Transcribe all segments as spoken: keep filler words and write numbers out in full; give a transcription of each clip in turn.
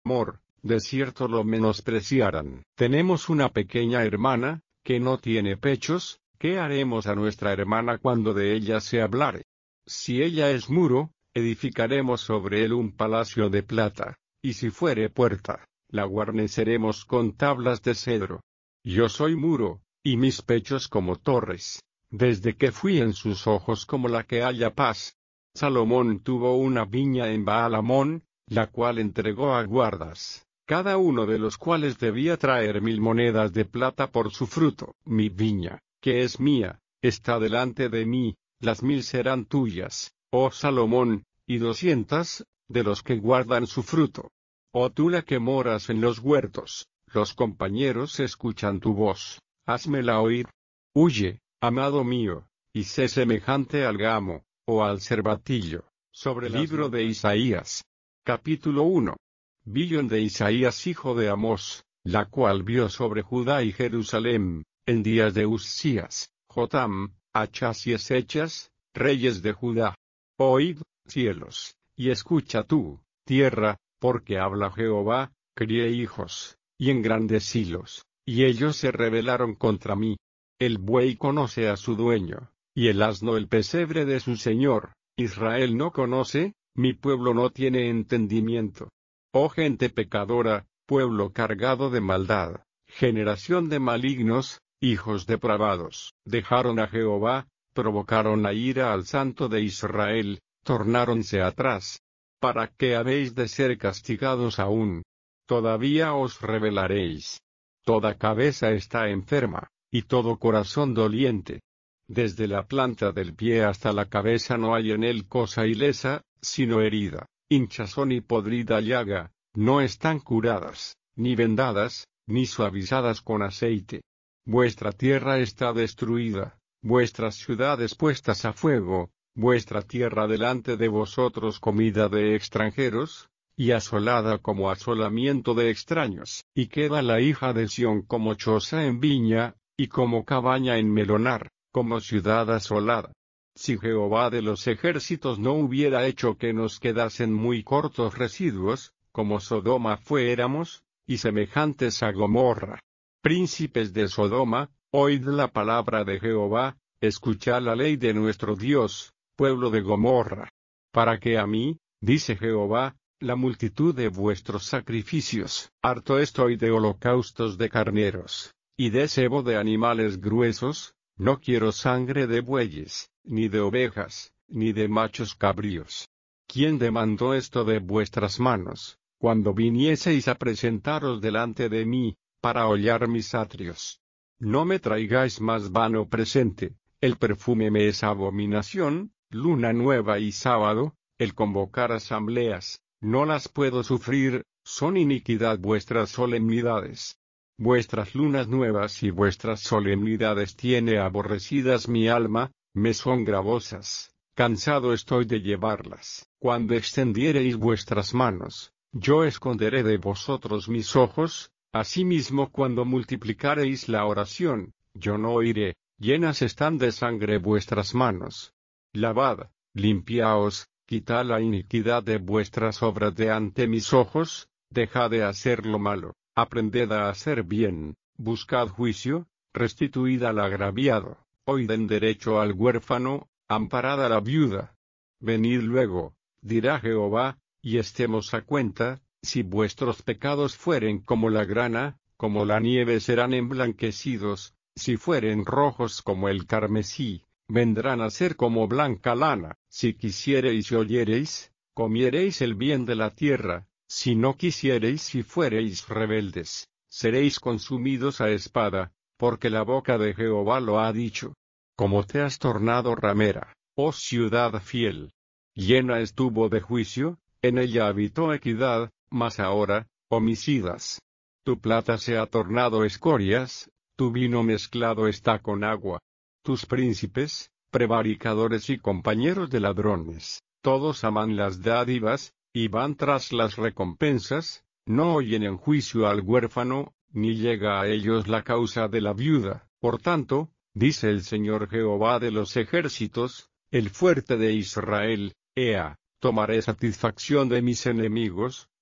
amor, de cierto lo menospreciarán. Tenemos una pequeña hermana, que no tiene pechos, ¿qué haremos a nuestra hermana cuando de ella se hablare? Si ella es muro, edificaremos sobre él un palacio de plata, y si fuere puerta, la guarneceremos con tablas de cedro. Yo soy muro, y mis pechos como torres, desde que fui en sus ojos como la que halla paz. Salomón tuvo una viña en Baal-Hamón, la cual entregó a guardas, cada uno de los cuales debía traer mil monedas de plata por su fruto. Mi viña, que es mía, está delante de mí, las mil serán tuyas, oh Salomón, y doscientas, de los que guardan su fruto. Oh tú la que moras en los huertos, los compañeros escuchan tu voz, házmela oír. Huye, amado mío, y sé semejante al gamo, o al cervatillo. Sobre el libro de Isaías. Capítulo uno. Visión de Isaías hijo de Amós, la cual vio sobre Judá y Jerusalén, en días de Uzías, Jotam, Achaz y Ezechas, reyes de Judá. Oíd, cielos, y escucha tú, tierra, porque habla Jehová, crié hijos, y engrandecílos, y ellos se rebelaron contra mí. El buey conoce a su dueño, y el asno el pesebre de su señor. Israel no conoce, mi pueblo no tiene entendimiento. Oh gente pecadora, pueblo cargado de maldad, generación de malignos, hijos depravados. Dejaron a Jehová, provocaron la ira al Santo de Israel, tornáronse atrás. ¿Para qué habéis de ser castigados aún? Todavía os rebelaréis. Toda cabeza está enferma, y todo corazón doliente. Desde la planta del pie hasta la cabeza no hay en él cosa ilesa, sino herida, hinchazón y podrida llaga, no están curadas, ni vendadas, ni suavizadas con aceite. Vuestra tierra está destruida, vuestras ciudades puestas a fuego, vuestra tierra delante de vosotros comida de extranjeros, y asolada como asolamiento de extraños. Y queda la hija de Sión como choza en viña, y como cabaña en melonar, como ciudad asolada. Si Jehová de los ejércitos no hubiera hecho que nos quedasen muy cortos residuos, como Sodoma fuéramos, y semejantes a Gomorra. Príncipes de Sodoma, oíd la palabra de Jehová, escuchad la ley de nuestro Dios, pueblo de Gomorra. Para que a mí, dice Jehová, la multitud de vuestros sacrificios. Harto estoy de holocaustos de carneros, y de cebo de animales gruesos, no quiero sangre de bueyes, ni de ovejas, ni de machos cabríos. ¿Quién demandó esto de vuestras manos, cuando vinieseis a presentaros delante de mí, para hollar mis atrios? No me traigáis más vano presente, el perfume me es abominación, luna nueva y sábado, el convocar asambleas, no las puedo sufrir, son iniquidad vuestras solemnidades. Vuestras lunas nuevas y vuestras solemnidades tiene aborrecidas mi alma, me son gravosas, cansado estoy de llevarlas. Cuando extendiereis vuestras manos, yo esconderé de vosotros mis ojos, asimismo cuando multiplicareis la oración, yo no oiré, llenas están de sangre vuestras manos. Lavad, limpiaos, quitad la iniquidad de vuestras obras de ante mis ojos, dejad de hacer lo malo. Aprended a hacer bien, buscad juicio, restituid al agraviado, oíd en derecho al huérfano, amparad a la viuda. Venid luego, dirá Jehová, y estemos a cuenta, si vuestros pecados fueren como la grana, como la nieve serán emblanquecidos, si fueren rojos como el carmesí, vendrán a ser como blanca lana. Si quisiereis y oyereis, comiereis el bien de la tierra. Si no quisiereis y fuereis rebeldes, seréis consumidos a espada, porque la boca de Jehová lo ha dicho. Como te has tornado ramera, oh ciudad fiel. Llena estuvo de juicio, en ella habitó equidad, mas ahora, homicidas. Tu plata se ha tornado escorias, tu vino mezclado está con agua. Tus príncipes, prevaricadores y compañeros de ladrones, todos aman las dádivas, y van tras las recompensas, no oyen en juicio al huérfano, ni llega a ellos la causa de la viuda. Por tanto, dice el Señor Jehová de los ejércitos, el fuerte de Israel, Ea, tomaré satisfacción de mis enemigos,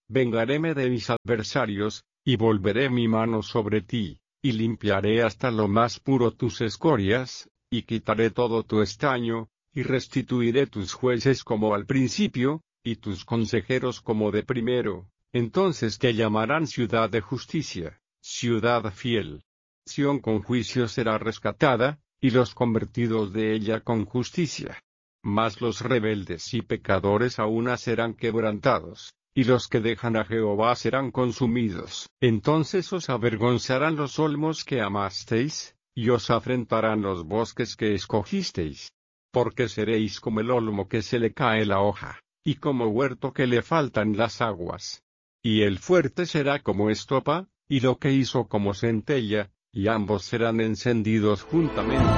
vengaréme de mis adversarios, y volveré mi mano sobre ti, y limpiaré hasta lo más puro tus escorias, y quitaré todo tu estaño, y restituiré tus jueces como al principio, y tus consejeros como de primero. Entonces te llamarán ciudad de justicia, ciudad fiel. Sión con juicio será rescatada, y los convertidos de ella con justicia. Mas los rebeldes y pecadores aún serán quebrantados, y los que dejan a Jehová serán consumidos. Entonces os avergonzarán los olmos que amasteis, y os afrentarán los bosques que escogisteis. Porque seréis como el olmo que se le cae la hoja, y como huerto que le faltan las aguas. Y el fuerte será como estopa, y lo que hizo como centella, y ambos serán encendidos juntamente.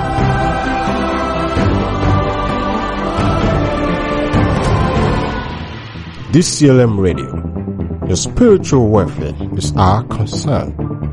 D C L M Radio. Your spiritual welfare is our concern.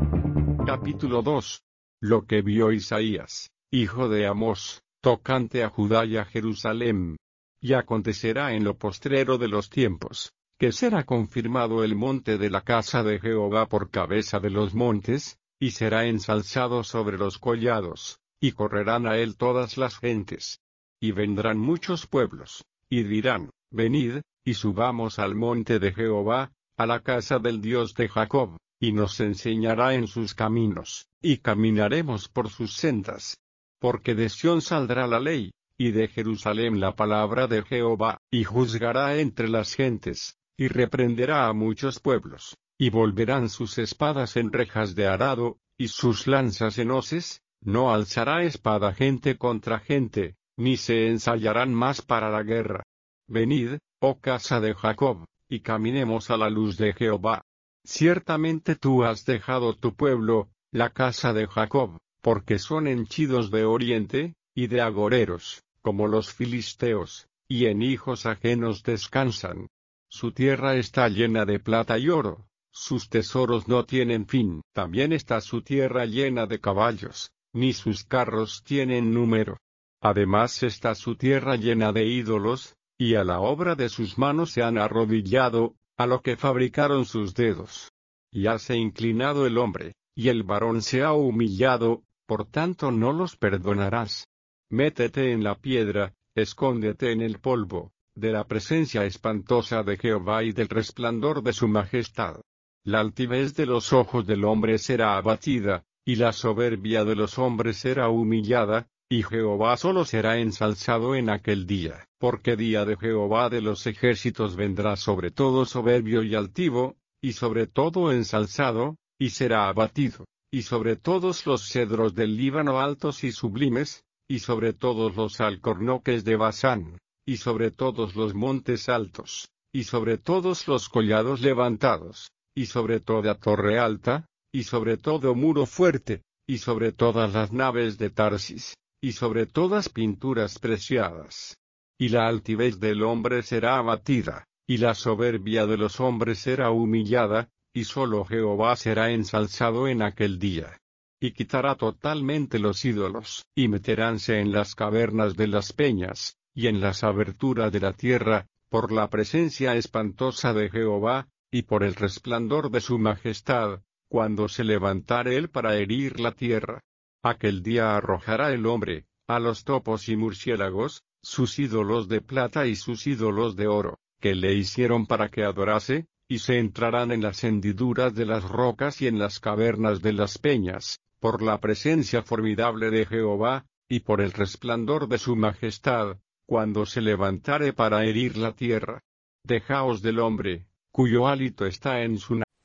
Capítulo dos. Lo que vio Isaías, hijo de Amós, tocante a Judá y a Jerusalén. Y acontecerá en lo postrero de los tiempos, que será confirmado el monte de la casa de Jehová por cabeza de los montes, y será ensalzado sobre los collados, y correrán a él todas las gentes. Y vendrán muchos pueblos, y dirán, venid, y subamos al monte de Jehová, a la casa del Dios de Jacob, y nos enseñará en sus caminos, y caminaremos por sus sendas. Porque de Sión saldrá la ley, y de Jerusalén la palabra de Jehová, y juzgará entre las gentes, y reprenderá a muchos pueblos, y volverán sus espadas en rejas de arado, y sus lanzas en hoces. No alzará espada gente contra gente, ni se ensayarán más para la guerra. Venid, oh casa de Jacob, y caminemos a la luz de Jehová. Ciertamente tú has dejado tu pueblo, la casa de Jacob, porque son henchidos de oriente, y de agoreros, como los filisteos, y en hijos ajenos descansan. Su tierra está llena de plata y oro, sus tesoros no tienen fin. También está su tierra llena de caballos, ni sus carros tienen número. Además está su tierra llena de ídolos, y a la obra de sus manos se han arrodillado, a lo que fabricaron sus dedos. Y hase inclinado el hombre, y el varón se ha humillado, por tanto no los perdonarás. Métete en la piedra, escóndete en el polvo, de la presencia espantosa de Jehová y del resplandor de su majestad. La altivez de los ojos del hombre será abatida, y la soberbia de los hombres será humillada, y Jehová solo será ensalzado en aquel día. Porque día de Jehová de los ejércitos vendrá sobre todo soberbio y altivo, y sobre todo ensalzado, y será abatido, y sobre todos los cedros del Líbano altos y sublimes, y sobre todos los alcornoques de Basán, y sobre todos los montes altos, y sobre todos los collados levantados, y sobre toda torre alta, y sobre todo muro fuerte, y sobre todas las naves de Tarsis, y sobre todas pinturas preciadas. Y la altivez del hombre será abatida, y la soberbia de los hombres será humillada, y solo Jehová será ensalzado en aquel día. Y quitará totalmente los ídolos, y meteránse en las cavernas de las peñas, y en las aberturas de la tierra, por la presencia espantosa de Jehová, y por el resplandor de su majestad, cuando se levantare él para herir la tierra. Aquel día arrojará el hombre, a los topos y murciélagos, sus ídolos de plata y sus ídolos de oro, que le hicieron para que adorase, y se entrarán en las hendiduras de las rocas y en las cavernas de las peñas, por la presencia formidable de Jehová, y por el resplandor de su majestad, cuando se levantare para herir la tierra. Dejaos del hombre, cuyo hálito está en su nariz.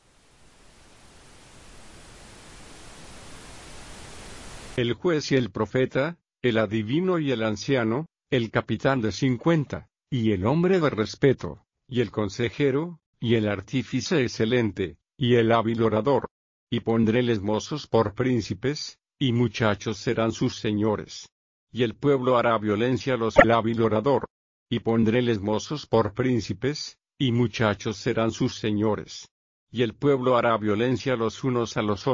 El juez y el profeta, el adivino y el anciano, el capitán de cincuenta, y el hombre de respeto, y el consejero, y el artífice excelente, y el hábil orador. Y pondréles mozos por príncipes, y muchachos serán sus señores. Y el pueblo hará violencia a los el hábil orador. Y pondréles mozos por príncipes, y muchachos serán sus señores. Y el pueblo hará violencia los unos a los otros.